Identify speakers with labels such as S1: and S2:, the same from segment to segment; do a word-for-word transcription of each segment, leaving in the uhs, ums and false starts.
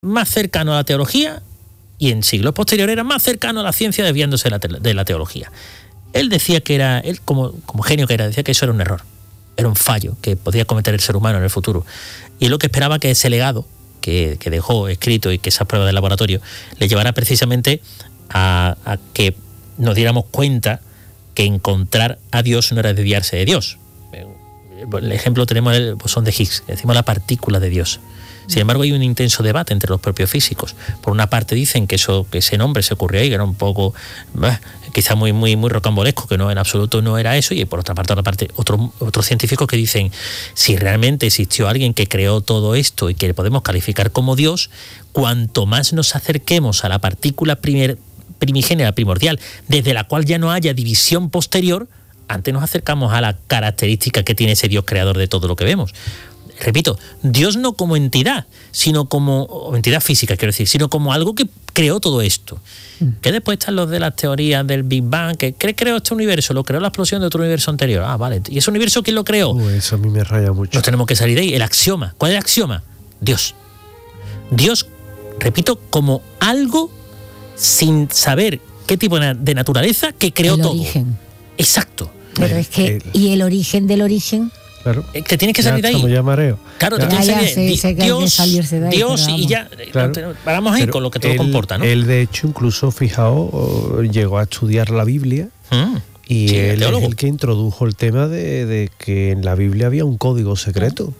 S1: más cercano a la teología y en siglos posteriores era más cercano a la ciencia desviándose de la, te- de la teología. Él decía que era, él como, como genio que era, decía que eso era un error, era un fallo que podía cometer el ser humano en el futuro. Y lo que esperaba que ese legado que, que dejó escrito y que esas pruebas de laboratorio le llevara precisamente a, a que nos diéramos cuenta que encontrar a Dios no era desviarse de Dios. El ejemplo tenemos el bosón de Higgs, decimos la partícula de Dios. Sin embargo, hay un intenso debate entre los propios físicos. Por una parte dicen que eso, que ese nombre se ocurrió ahí, que era un poco, bah, quizá muy, muy, muy rocambolesco, que no en absoluto no era eso, y por otra parte, otra parte otros otros científicos que dicen si realmente existió alguien que creó todo esto y que podemos calificar como Dios, cuanto más nos acerquemos a la partícula primer, primigenia, primordial, desde la cual ya no haya división posterior, antes nos acercamos a la característica que tiene ese Dios creador de todo lo que vemos. Repito, Dios no como entidad, sino como o entidad física, quiero decir, sino como algo que creó todo esto. Mm. Que después están los de las teorías del Big Bang, que ¿qué creó este universo? Lo creó la explosión de otro universo anterior. Ah, vale. ¿Y ese universo quién lo creó?
S2: Uh, eso a mí me raya mucho.
S1: Nos tenemos que salir de ahí. El axioma. ¿Cuál es el axioma? Dios. Dios, repito, como algo sin saber qué tipo de naturaleza que creó
S3: el
S1: todo.
S3: Origen.
S1: Exacto.
S3: Pero es que, el, ¿y el origen del origen?
S2: Claro.
S1: Te tienes que salir de ahí.
S2: Ya mareo.
S1: Claro,
S2: ya.
S1: te tienes que salir
S3: de ahí.
S1: Dios,
S3: salirse de ahí,
S1: Dios y ya.
S2: Claro.
S1: Paramos ahí pero con lo que todo
S2: él,
S1: comporta, ¿no?
S2: Él, de hecho, incluso, fijaos, llegó a estudiar la Biblia. Mm. Y sí, él es el que introdujo el tema de, de que en la Biblia había un código secreto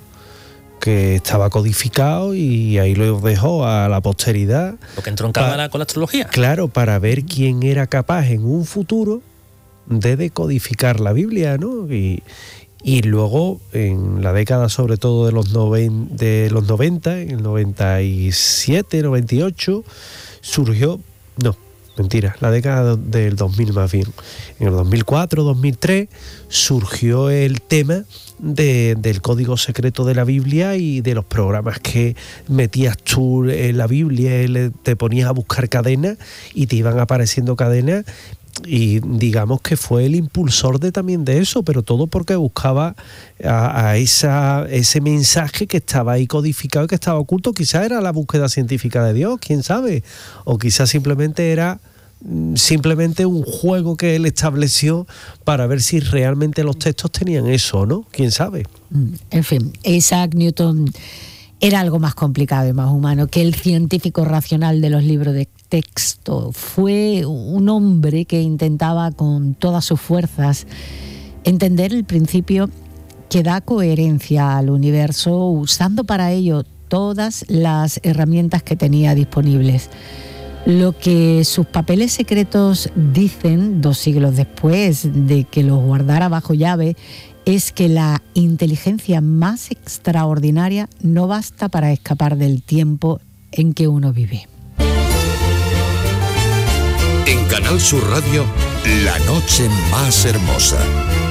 S2: que estaba codificado y ahí lo dejó a la posteridad.
S1: Lo que entroncaba pa- con la astrología.
S2: Claro, para ver quién era capaz en un futuro de decodificar la Biblia, ¿no? Y, y luego, en la década sobre todo de los, noven, de los noventa, en el noventa y siete, noventa y ocho, surgió... No, mentira, la década del dos mil más bien. En el dos mil cuatro, dos mil tres, surgió el tema de, del código secreto de la Biblia y de los programas que metías tú en la Biblia, te ponías a buscar cadenas y te iban apareciendo cadenas. Y digamos que fue el impulsor de también de eso, pero todo porque buscaba a, a esa, ese mensaje que estaba ahí codificado y que estaba oculto. Quizás era la búsqueda científica de Dios, quién sabe, o quizás simplemente era simplemente un juego que él estableció para ver si realmente los textos tenían eso o no, quién sabe.
S3: En fin, Isaac Newton era algo más complicado y más humano que el científico racional de los libros de texto. Fue un hombre que intentaba con todas sus fuerzas entender el principio que da coherencia al universo, usando para ello todas las herramientas que tenía disponibles. Lo que sus papeles secretos dicen dos siglos después de que los guardara bajo llave es que la inteligencia más extraordinaria no basta para escapar del tiempo en que uno vive.
S4: En Canal Sur Radio, La Noche Más Hermosa.